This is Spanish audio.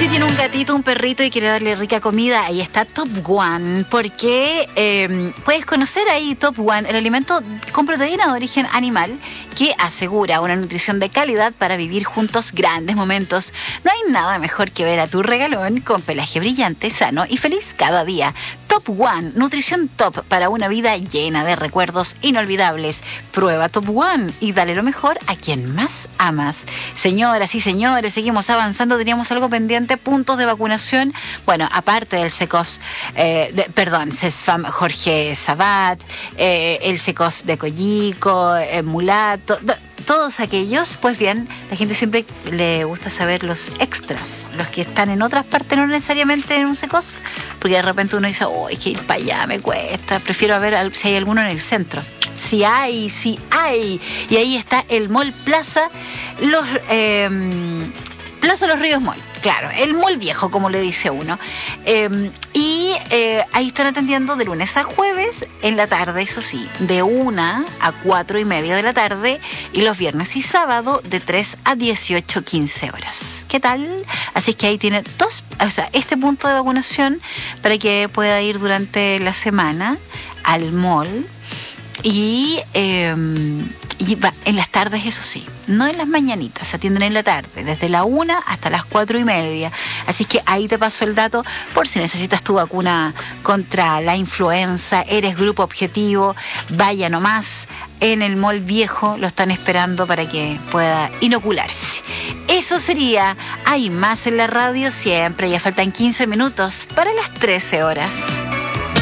usted tiene un gatito, un perrito y quiere darle rica comida, ahí está Top One, porque puedes conocer ahí Top One, el alimento con proteína de origen animal que asegura una nutrición de calidad para vivir juntos grandes momentos. No hay nada mejor que ver a tu regalón con pelaje brillante, sano y feliz cada día. Top One, nutrición top para una vida llena de recuerdos inolvidables. Prueba Top One y dale lo mejor a quien más amas. Señoras y señores, seguimos avanzando. Teníamos algo pendiente, puntos de vacunación. Bueno, aparte del CESFAM Jorge Sabat, el SECOF de Coyico, Mulato, todos aquellos, pues bien, la gente siempre le gusta saber los extras, los que están en otras partes, no necesariamente en un SECOF, porque de repente uno dice, oh, es que ir para allá me cuesta, prefiero ver si hay alguno en el centro. Sí hay. Y ahí está el Mall Plaza Los Ríos Mall. Claro, el mall viejo, como le dice uno. Ahí están atendiendo de lunes a jueves en la tarde, eso sí, de 1 a 4:30 de la tarde, y los viernes y sábado de 3 a 18:15 horas. ¿Qué tal? Así es que ahí tiene este punto de vacunación para que pueda ir durante la semana al mall y va en las tardes, eso sí, no en las mañanitas, se atienden en la tarde, desde la 1 hasta las 4:30. Así que ahí te paso el dato por si necesitas tu vacuna contra la influenza, eres grupo objetivo, vaya nomás, en el mall viejo lo están esperando para que pueda inocularse. Eso sería, hay más en la radio siempre, ya faltan 15 minutos para las 13 horas.